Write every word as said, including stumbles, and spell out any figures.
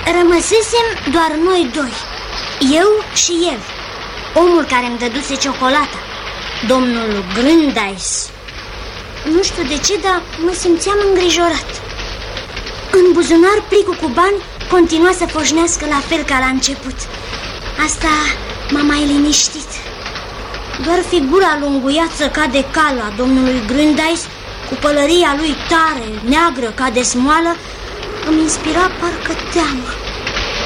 Rămăsesem doar noi doi, eu și el, omul care îmi dăduse ciocolata, domnul Grândeis. Nu știu de ce, dar mă simțeam îngrijorat. În buzunar plicul cu bani continua să foșnească la fel ca la început. Asta m-a mai liniștit. Doar figura lunguiață ca de cal a domnului Grândeis, cu pălăria lui tare, neagră ca de smoală, îmi inspira parcă teamă.